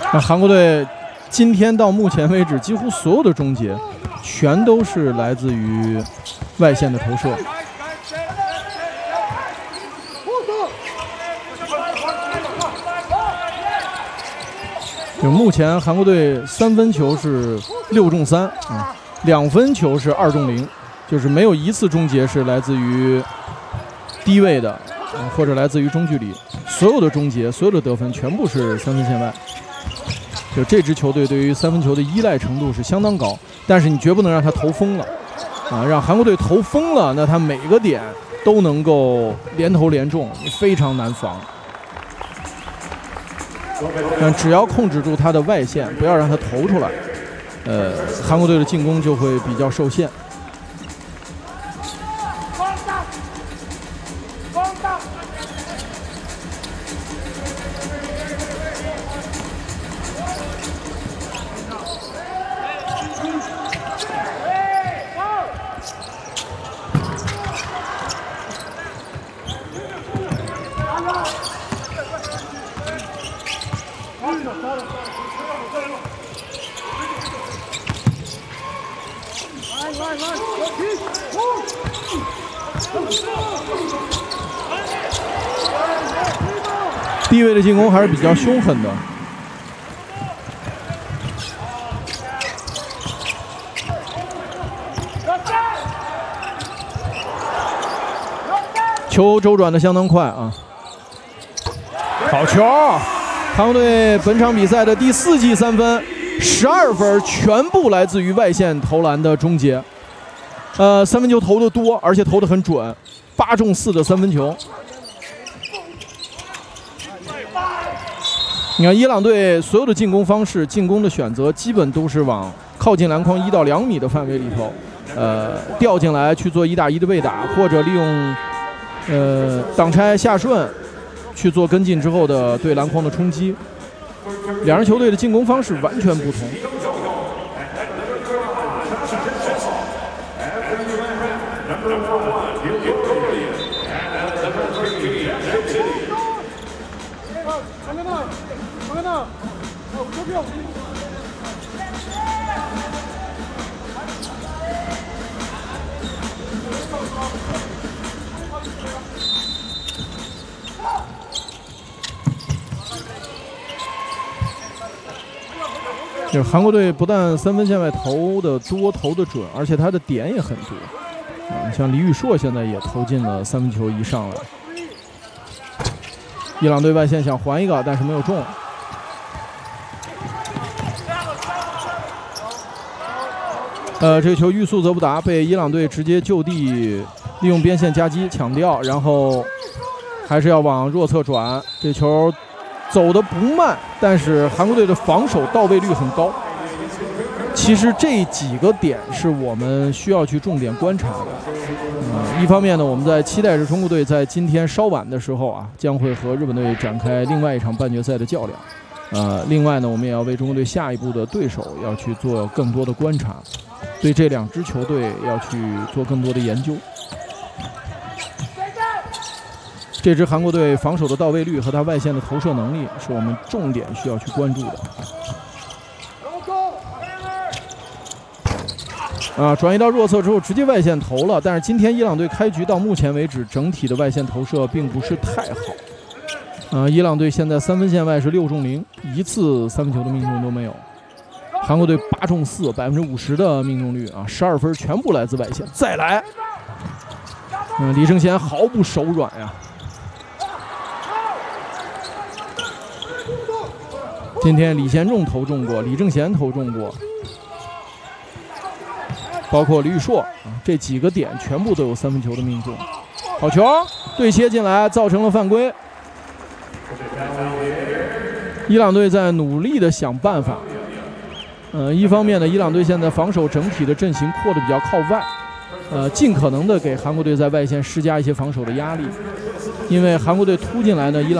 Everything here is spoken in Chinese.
那韩国队今天到目前为止，几乎所有的终结全都是来自于外线的投射。就目前韩国队3分球是6中3，啊，2分球是2中0，就是没有一次终结是来自于低位的，或者来自于中距离。所有的终结，所有的得分全部是3分线外。就这支球队对于3分球的依赖程度是相当高，但是你绝不能让他投疯了，啊，让韩国队投疯了，那他每个点都能够连投连中，非常难防。但只要控制住他的外线，不要让他投出来，韩国队的进攻就会比较受限。低位的进攻还是比较凶狠的。球周转的相当快啊！好球！韩国队本场比赛的第4记3分，12分全部来自于外线投篮的终结。3分球投的多，而且投的很准，8中4的3分球。你看伊朗队所有的进攻方式、进攻的选择，基本都是往靠近篮筐1到2米的范围里头，调进来去做1打1的被打，或者利用挡拆下顺去做跟进之后的对篮筐的冲击。两支球队的进攻方式完全不同。就是韩国队不但3分线外投的多、投的准，而且他的点也很多。像李宇硕现在也投进了3分球一上来。伊朗队外线想还一个，但是没有中。这个球欲速则不达，被伊朗队直接就地利用边线夹击抢掉，然后还是要往弱侧转。这球走得不慢，但是韩国队的防守到位率很高。其实这几个点是我们需要去重点观察的。一方面呢，我们在期待着中国队在今天稍晚的时候啊，将会和日本队展开另外一场半决赛的较量。另外呢，我们也要为中国队下一步的对手要去做更多的观察，对这2支球队要去做更多的研究。这支韩国队防守的到位率和他外线的投射能力是我们重点需要去关注的。转移到弱侧之后直接外线投了，但是今天伊朗队开局到目前为止整体的外线投射并不是太好。伊朗队现在3分线外是6中0，一次3分球的命中都没有。韩国队8中4，50%的命中率啊，12分全部来自外线。再来，李承贤毫不手软呀。今天李贤仲投中过，李正贤投中过，包括李宇硕这几个点全部都有3分球的命中。好球，对切进来造成了犯规。伊朗队在努力的想办法。一方面呢，伊朗队现在防守整体的阵型扩得比较靠外，尽可能的给韩国队在外线施加一些防守的压力，因为韩国队突进来呢，伊朗